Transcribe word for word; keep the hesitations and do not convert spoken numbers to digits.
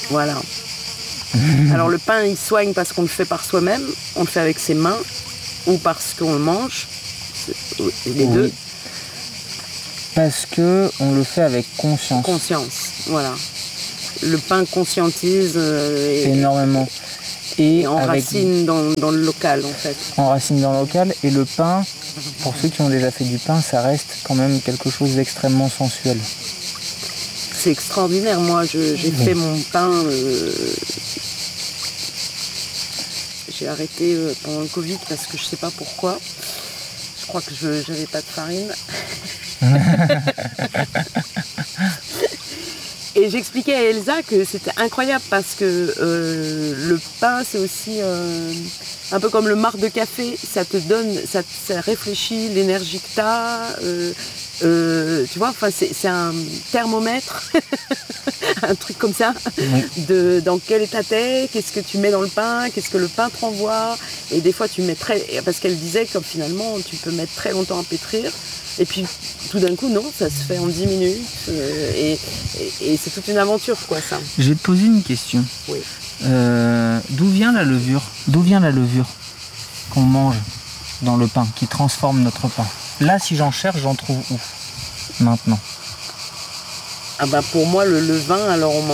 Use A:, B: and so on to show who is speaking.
A: Voilà. Alors le pain, il soigne parce qu'on le fait par soi-même, on le fait avec ses mains, ou parce qu'on le mange, les
B: Oui.
A: deux.
B: Parce que on le fait avec conscience.
A: Conscience, voilà. Le pain conscientise euh, et,
B: Énormément. Et,
A: et enracine
B: avec...
A: dans, dans le local en fait.
B: Enracine dans le local. Et le pain, pour ceux qui ont déjà fait du pain, ça reste quand même quelque chose d'extrêmement sensuel.
A: C'est extraordinaire. Moi, je, j'ai
B: Oui.
A: fait mon pain. Euh, j'ai arrêté euh, pendant le Covid parce que je sais pas pourquoi. Je crois que je n'avais pas de farine. Et j'expliquais à Elsa que c'était incroyable parce que euh, le pain, c'est aussi euh, un peu comme le marc de café. Ça te donne, ça, ça réfléchit l'énergie que tu as. Euh, euh, tu vois, enfin, c'est, c'est un thermomètre, un truc comme ça,
B: Oui.
A: de dans quel état t'es, qu'est-ce que tu mets dans le pain, qu'est-ce que le pain te renvoie. Et des fois, tu mets très... Parce qu'elle disait que finalement, tu peux mettre très longtemps à pétrir. Et puis, tout d'un coup, non, ça se fait en dix minutes. Euh, et, et, et c'est toute une aventure, quoi, ça.
B: Je vais te poser une question.
A: Oui.
B: Euh, d'où vient la levure D'où vient la levure qu'on mange dans le pain, qui transforme notre pain? Là, si j'en cherche, j'en trouve où maintenant?
A: Ah bah pour moi, le levain, alors on m'en